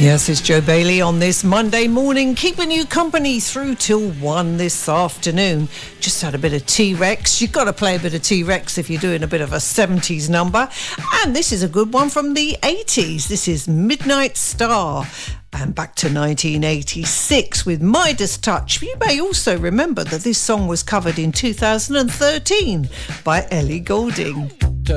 Yes, it's Joe Bailey on this Monday morning, keeping you company through till 1 this afternoon. Just had a bit of T-Rex. You've got to play a bit of T-Rex if you're doing a bit of a 70s number. And this is a good one from the 80s. This is Midnight Star. And back to 1986 with Midas Touch. You may also remember that this song was covered in 2013 by Ellie Goulding.